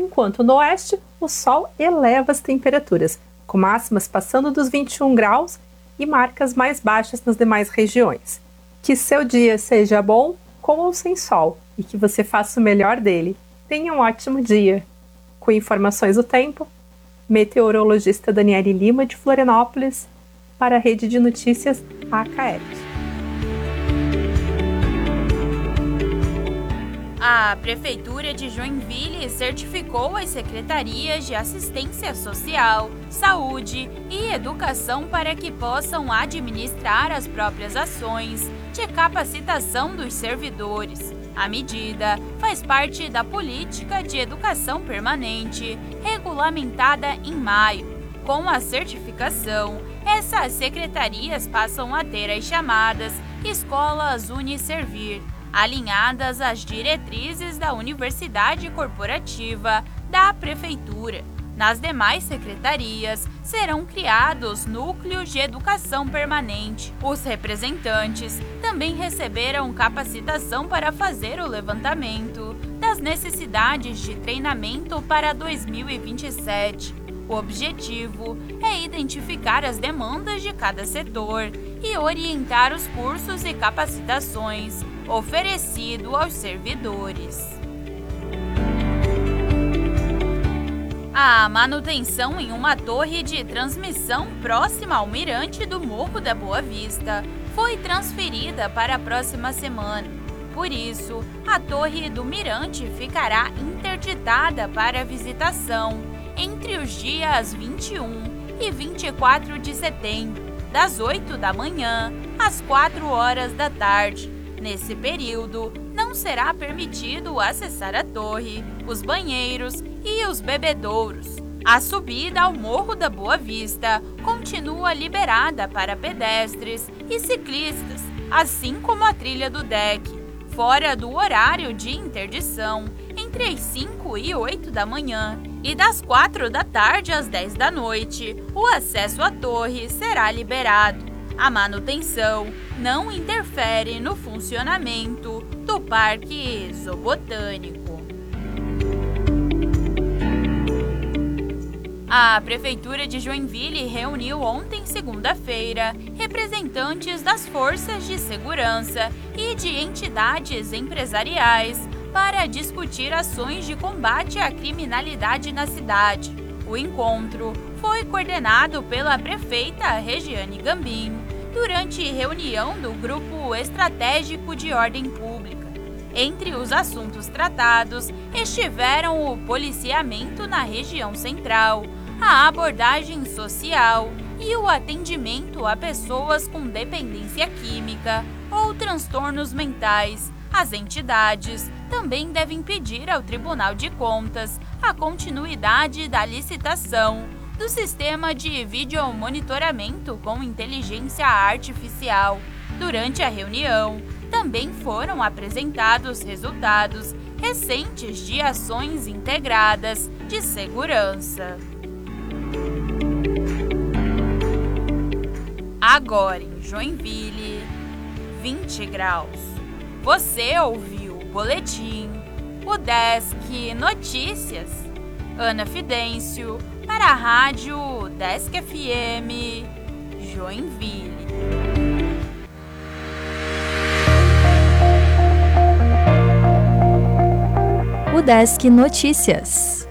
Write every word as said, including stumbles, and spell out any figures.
enquanto no oeste o sol eleva as temperaturas, com máximas passando dos vinte e um graus e marcas mais baixas nas demais regiões. Que seu dia seja bom, com ou sem sol, e que você faça o melhor dele. Tenha um ótimo dia. Com informações do tempo, meteorologista Daniele Lima, de Florianópolis, para a Rede de Notícias A C A E P. A Prefeitura de Joinville certificou as secretarias de Assistência Social, Saúde e Educação para que possam administrar as próprias ações de capacitação dos servidores. A medida faz parte da Política de Educação Permanente, regulamentada em maio. Com a certificação, essas secretarias passam a ter as chamadas Escolas Uniservir, alinhadas às diretrizes da Universidade Corporativa da Prefeitura. Nas demais secretarias, serão criados núcleos de educação permanente. Os representantes também receberam capacitação para fazer o levantamento das necessidades de treinamento para dois mil e vinte e sete. O objetivo é identificar as demandas de cada setor e orientar os cursos e capacitações oferecidos aos servidores. A manutenção em uma torre de transmissão próxima ao mirante do Morro da Boa Vista foi transferida para a próxima semana. Por isso, a torre do mirante ficará interditada para visitação entre os dias vinte e um e vinte e quatro de setembro, das oito da manhã às quatro horas da tarde. Nesse período, não será permitido acessar a torre, os banheiros e os bebedouros. A subida ao Morro da Boa Vista continua liberada para pedestres e ciclistas, assim como a trilha do deck, fora do horário de interdição, entre as cinco e oito da manhã e das quatro da tarde às dez da noite, o acesso à torre será liberado. A manutenção não interfere no funcionamento do Parque Zoobotânico. A Prefeitura de Joinville reuniu ontem, segunda-feira, representantes das forças de segurança e de entidades empresariais para discutir ações de combate à criminalidade na cidade. O encontro foi coordenado pela prefeita Regiane Gambim durante reunião do Grupo Estratégico de Ordem Pública. Entre os assuntos tratados estiveram o policiamento na região central, a abordagem social e o atendimento a pessoas com dependência química ou transtornos mentais. As entidades também devem pedir ao Tribunal de Contas a continuidade da licitação do sistema de videomonitoramento com inteligência artificial. Durante a reunião, também foram apresentados resultados recentes de ações integradas de segurança. Agora em Joinville, vinte graus. Você ouviu o boletim, o Desk Notícias. Ana Fidêncio, para a Rádio Desk F M, Joinville. O Desk Notícias.